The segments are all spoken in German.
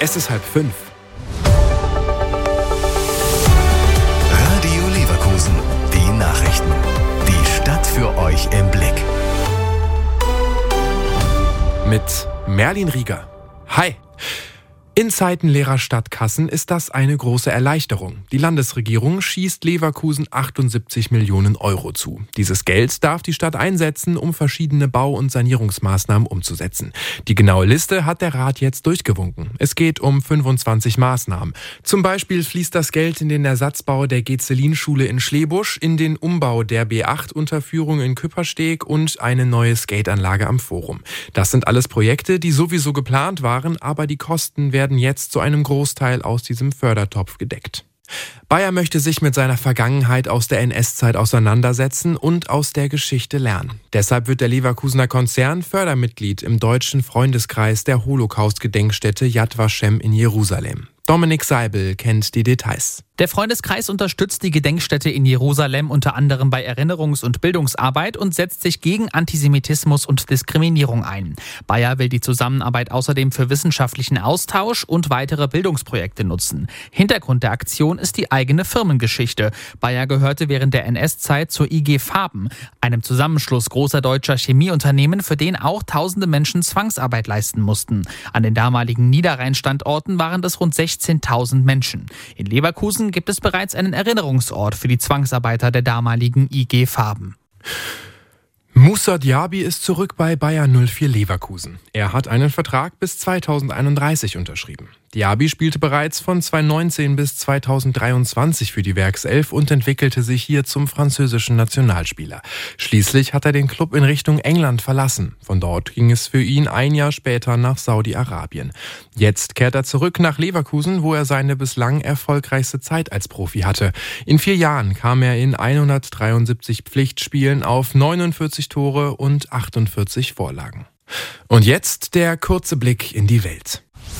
Es ist 4:30. Radio Leverkusen, die Nachrichten. Die Stadt für euch im Blick. Mit Merlin Rieger. Hi! In Zeiten leerer Stadtkassen ist das eine große Erleichterung. Die Landesregierung schießt Leverkusen 78 Millionen Euro zu. Dieses Geld darf die Stadt einsetzen, um verschiedene Bau- und Sanierungsmaßnahmen umzusetzen. Die genaue Liste hat der Rat jetzt durchgewunken. Es geht um 25 Maßnahmen. Zum Beispiel fließt das Geld in den Ersatzbau der Gezelin-Schule in Schlebusch, in den Umbau der B8-Unterführung in Küppersteg und eine neue Skateanlage am Forum. Das sind alles Projekte, die sowieso geplant waren, aber die Kosten werden jetzt zu einem Großteil aus diesem Fördertopf gedeckt. Bayer möchte sich mit seiner Vergangenheit aus der NS-Zeit auseinandersetzen und aus der Geschichte lernen. Deshalb wird der Leverkusener Konzern Fördermitglied im deutschen Freundeskreis der Holocaust-Gedenkstätte Yad Vashem in Jerusalem. Dominik Seibel kennt die Details. Der Freundeskreis unterstützt die Gedenkstätte in Jerusalem unter anderem bei Erinnerungs- und Bildungsarbeit und setzt sich gegen Antisemitismus und Diskriminierung ein. Bayer will die Zusammenarbeit außerdem für wissenschaftlichen Austausch und weitere Bildungsprojekte nutzen. Hintergrund der Aktion ist die eigene Firmengeschichte. Bayer gehörte während der NS-Zeit zur IG Farben, einem Zusammenschluss großer deutscher Chemieunternehmen, für den auch tausende Menschen Zwangsarbeit leisten mussten. An den damaligen Niederrhein-Standorten waren das rund 16.000 Menschen. In Leverkusen gibt es bereits einen Erinnerungsort für die Zwangsarbeiter der damaligen IG Farben. Moussa Diaby ist zurück bei Bayer 04 Leverkusen. Er hat einen Vertrag bis 2031 unterschrieben. Diaby spielte bereits von 2019 bis 2023 für die Werkself und entwickelte sich hier zum französischen Nationalspieler. Schließlich hat er den Club in Richtung England verlassen. Von dort ging es für ihn ein Jahr später nach Saudi-Arabien. Jetzt kehrt er zurück nach Leverkusen, wo er seine bislang erfolgreichste Zeit als Profi hatte. In 4 Jahren kam er in 173 Pflichtspielen auf 49 Tore und 48 Vorlagen. Und jetzt der kurze Blick in die Welt.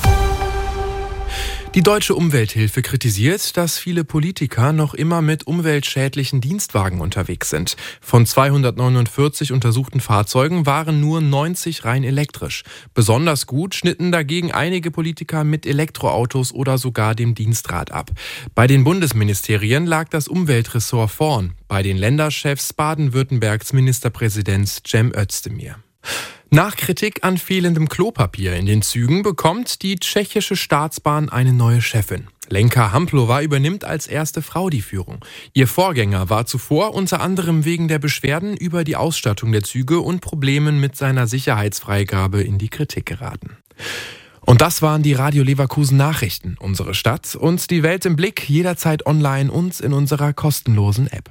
Die Deutsche Umwelthilfe kritisiert, dass viele Politiker noch immer mit umweltschädlichen Dienstwagen unterwegs sind. Von 249 untersuchten Fahrzeugen waren nur 90 rein elektrisch. Besonders gut schnitten dagegen einige Politiker mit Elektroautos oder sogar dem Dienstrad ab. Bei den Bundesministerien lag das Umweltressort vorn, bei den Länderchefs Baden-Württembergs Ministerpräsident Cem Özdemir. Nach Kritik an fehlendem Klopapier in den Zügen bekommt die tschechische Staatsbahn eine neue Chefin. Lenka Hamplova übernimmt als erste Frau die Führung. Ihr Vorgänger war zuvor unter anderem wegen der Beschwerden über die Ausstattung der Züge und Problemen mit seiner Sicherheitsfreigabe in die Kritik geraten. Und das waren die Radio Leverkusen Nachrichten. Unsere Stadt und die Welt im Blick, jederzeit online und in unserer kostenlosen App.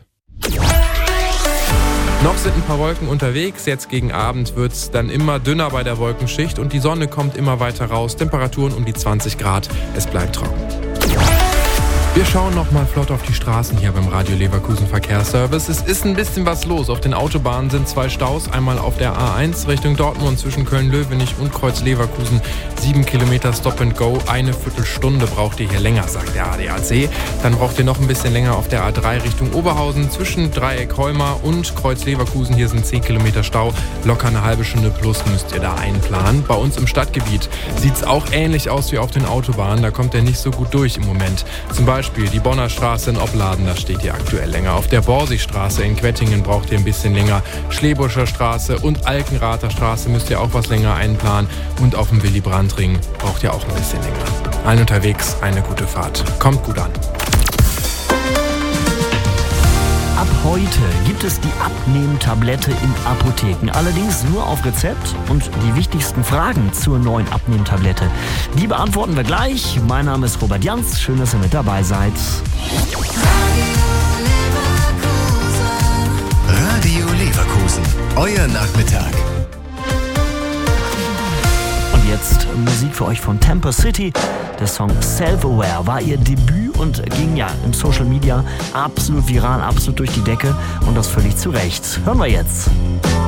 Noch sind ein paar Wolken unterwegs. Jetzt gegen Abend wird es dann immer dünner bei der Wolkenschicht und die Sonne kommt immer weiter raus. Temperaturen um die 20 Grad. Es bleibt trocken. Wir schauen noch mal flott auf die Straßen hier beim Radio Leverkusen Verkehrsservice. Es ist ein bisschen was los. Auf den Autobahnen sind 2 Staus. Einmal auf der A1 Richtung Dortmund zwischen Köln-Löwenich und Kreuz-Leverkusen. 7 Kilometer Stop and Go. Eine Viertelstunde braucht ihr hier länger, sagt der ADAC. Dann braucht ihr noch ein bisschen länger auf der A3 Richtung Oberhausen zwischen Dreieck Heuma und Kreuz-Leverkusen. Hier sind 10 Kilometer Stau. Locker eine halbe Stunde plus müsst ihr da einplanen. Bei uns im Stadtgebiet sieht es auch ähnlich aus wie auf den Autobahnen. Da kommt er nicht so gut durch im Moment. Zum Beispiel die Bonner Straße in Opladen, da steht ihr aktuell länger. Auf der Borsigstraße in Quettingen braucht ihr ein bisschen länger. Schlebuscher Straße und Alkenrather Straße müsst ihr auch was länger einplanen. Und auf dem Willy-Brandt-Ring braucht ihr auch ein bisschen länger. Allen unterwegs eine gute Fahrt. Kommt gut an. Ab heute gibt es die Abnehmtablette in Apotheken. Allerdings nur auf Rezept. Und die wichtigsten Fragen zur neuen Abnehmtablette, die beantworten wir gleich. Mein Name ist Robert Jans. Schön, dass ihr mit dabei seid. Radio Leverkusen, euer Nachmittag. Und jetzt Musik für euch von Tampa City. Der Song Self-Aware war ihr Debüt und ging ja im Social Media absolut viral, absolut durch die Decke und das völlig zu Recht. Hören wir jetzt.